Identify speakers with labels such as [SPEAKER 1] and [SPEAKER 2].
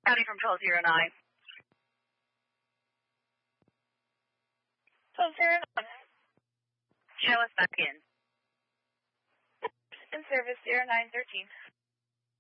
[SPEAKER 1] County from 1209.
[SPEAKER 2] 1209.
[SPEAKER 1] Show us back in.
[SPEAKER 2] In service 0913.